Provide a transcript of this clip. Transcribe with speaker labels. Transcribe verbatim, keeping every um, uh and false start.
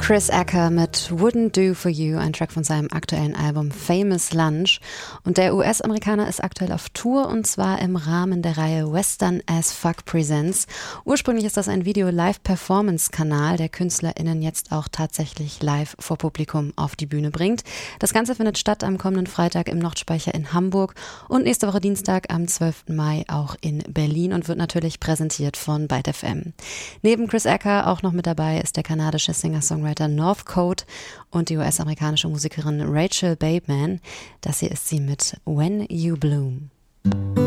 Speaker 1: Chris Acker mit Wouldn't Do For You, ein Track von seinem aktuellen Album Famous Lunch. Und der U S-Amerikaner ist aktuell auf Tour und zwar im Rahmen der Reihe Western as Fuck Presents. Ursprünglich ist das ein Video-Live-Performance-Kanal, der KünstlerInnen jetzt auch tatsächlich live vor Publikum auf die Bühne bringt. Das Ganze findet statt am kommenden Freitag im Nordspeicher in Hamburg und nächste Woche Dienstag am zwölften Mai auch in Berlin und wird natürlich präsentiert von Byte F M. Neben Chris Acker auch noch mit dabei ist der kanadische Singer-Songwriter Northcote und die U S-amerikanische Musikerin Rachel Bateman. Das hier ist sie mit When You Bloom.